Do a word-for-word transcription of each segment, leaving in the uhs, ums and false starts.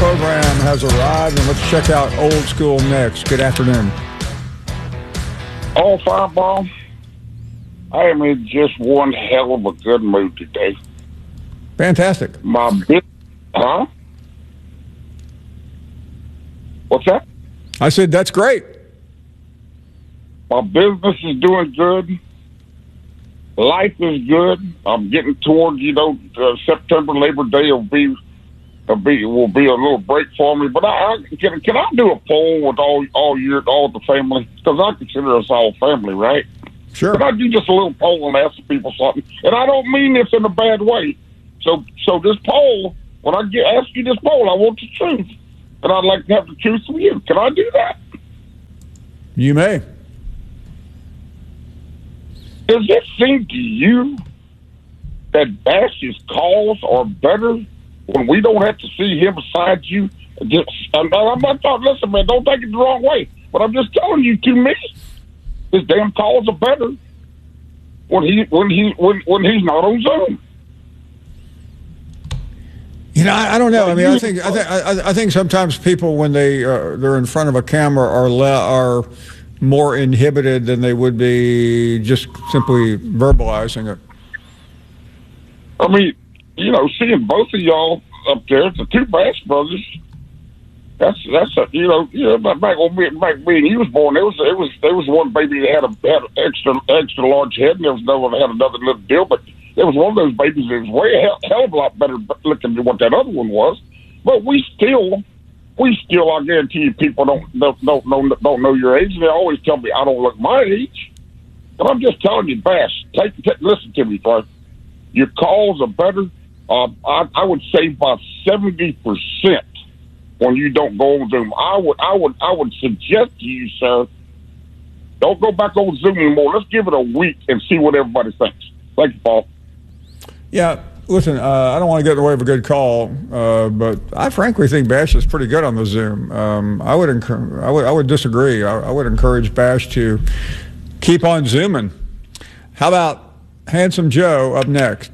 program has arrived, and let's check out Old School next. Good afternoon. Oh, Fireball, I am in just one hell of a good mood today. Fantastic. My bit, huh? What's that? I said that's great. My business is doing good. Life is good. I'm getting toward, you know, uh, September Labor Day will be, will be will be a little break for me. But I, I can can I do a poll with all all your all the family, because I consider us all family, right? Sure. But I do just a little poll and ask people something, and I don't mean this in a bad way. So so this poll, when I get ask you this poll, I want the truth, and I'd like to have the truth from you. Can I do that? You may. Does it seem to you that Bash's calls are better when we don't have to see him beside you? Just, I'm, I'm not talking, listen, man, don't take it the wrong way, but I'm just telling you, to me, his damn calls are better when he when he when, when he's not on Zoom. You know, I, I don't know. I mean, I think I, th- I, I think sometimes people, when they uh, they're in front of a camera, are le- are more inhibited than they would be just simply verbalizing it. I mean, you know, seeing both of y'all up there, the two Bash brothers. That's that's a, you know you know back when me, back when he was born, there was there was there was one baby that had a had an extra extra large head, and there was another one that had another little deal. But there was one of those babies that was way a hell, hell of a lot better looking than what that other one was. But we still, we still, I guarantee you, people don't don't don't know, don't know your age, and they always tell me I don't look my age. But I'm just telling you, Bash, take, take listen to me, bro. Your calls are better. Uh, I, I would say about seventy percent. When you don't go on Zoom, I would, I would, I would suggest to you, sir, don't go back on Zoom anymore. Let's give it a week and see what everybody thinks. Thank you, Paul. Yeah, listen, uh, I don't want to get in the way of a good call, uh, but I frankly think Bash is pretty good on the Zoom. Um, I would, enc- I would, I would disagree. I, I would encourage Bash to keep on Zooming. How about Handsome Joe up next?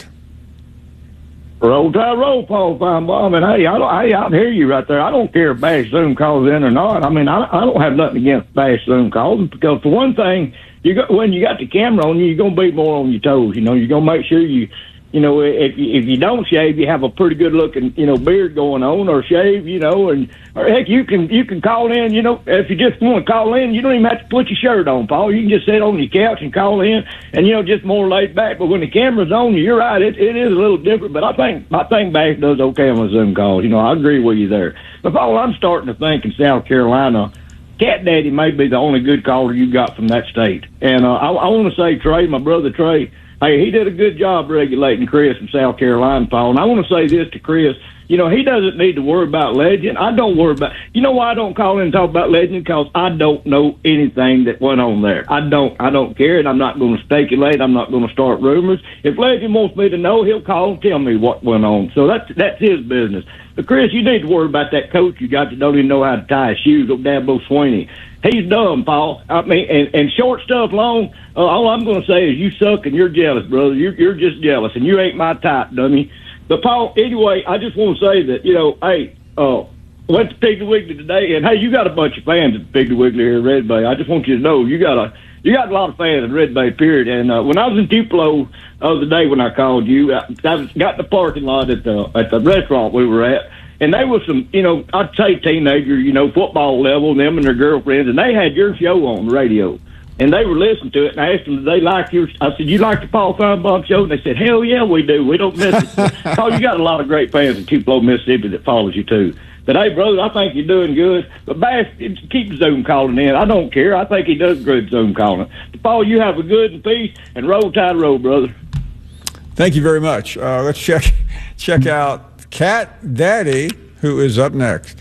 Roll Tide roll, Paul Feinbaum. And hey, I don't, hey, I hear you right there. I don't care if Bash Zoom calls in or not. I mean, I, I don't have nothing against Bash Zoom calls, because for one thing, you got, when you got the camera on you, you're gonna be more on your toes. You know, you're gonna make sure you, you know, if you, if you don't shave, you have a pretty good looking, you know, beard going on, or shave, you know, and or heck, you can you can call in. You know, if you just want to call in, you don't even have to put your shirt on, Paul. You can just sit on your couch and call in, and you know, just more laid back. But when the camera's on you, you're right. It it is a little different. But I think I think Bash does okay on the Zoom calls. You know, I agree with you there. But Paul, I'm starting to think in South Carolina, Cat Daddy may be the only good caller you got from that state. And uh, I, I want to say, Trey, my brother Trey. Hey, he did a good job regulating Chris in South Carolina, Paul. And I want to say this to Chris. You know, he doesn't need to worry about Legend. I don't worry about – you know why I don't call in and talk about Legend? Because I don't know anything that went on there. I don't I don't care, and I'm not going to speculate. I'm not going to start rumors. If Legend wants me to know, he'll call and tell me what went on. So that's that's his business. But, Chris, you need to worry about that coach you got that don't even know how to tie his shoes, old Dabo Sweeney. He's dumb, Paul. I mean, and, and short stuff long, uh, all I'm going to say is you suck and you're jealous, brother. You're, you're just jealous, and you ain't my type, dummy. But, Paul, anyway, I just want to say that, you know, hey, uh, went to Piggly Wiggly today, and, hey, you got a bunch of fans at Piggly Wiggly here in Red Bay. I just want you to know you got a you got a lot of fans in Red Bay, period. And uh, when I was in Tupelo the other day when I called you, I, I was, got in the parking lot at the at the restaurant we were at, and they were some, you know, I'd say teenagers, you know, football level, them and their girlfriends, and they had your show on the radio. And they were listening to it, and I asked them, did they like your, I said, you like the Paul Feinbaum show? And they said, hell yeah, we do. We don't miss it. Paul, you got a lot of great fans in Tupelo, Mississippi that follows you too. But hey, brother, I think you're doing good. But Bash, keep Zoom calling in. I don't care. I think he does good Zoom calling. But Paul, you have a good and peace, and roll tide roll, brother. Thank you very much. Uh, let's check check out Cat Daddy, who is up next.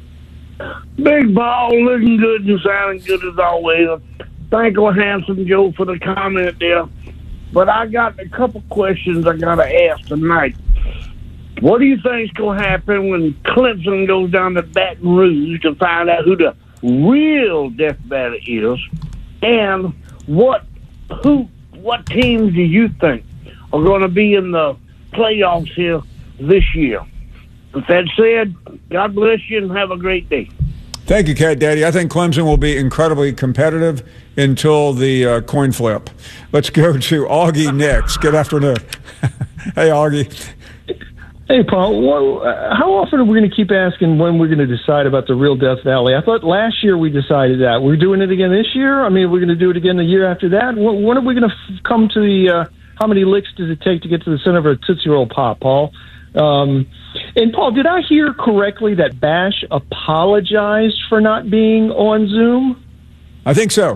Big Paul, looking good and sounding good as always. Thank you, Handsome Joe, for the comment there. But I got a couple questions I got to ask tonight. What do you think is going to happen when Clemson goes down to Baton Rouge to find out who the real Death Valley is? And what who what teams do you think are going to be in the playoffs here this year? With that said, God bless you and have a great day. Thank you, Cat Daddy. I think Clemson will be incredibly competitive until the uh, coin flip. Let's go to Augie next. Good afternoon. Hey, Augie. Hey, Paul. Well, uh, how often are we going to keep asking when we're going to decide about the real Death Valley? I thought last year we decided that. We're doing it again this year? I mean, we're going to do it again the year after that? When, when are we going to f- come to the, uh, how many licks does it take to get to the center of a Tootsie Roll Pop, Paul? Um, and, Paul, did I hear correctly that Bash apologized for not being on Zoom? I think so.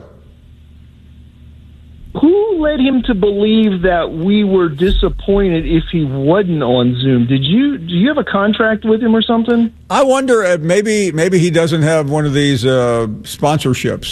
Who led him to believe that we were disappointed if he wasn't on Zoom? Did you do you have a contract with him or something? I wonder if maybe maybe he doesn't have one of these uh, sponsorships.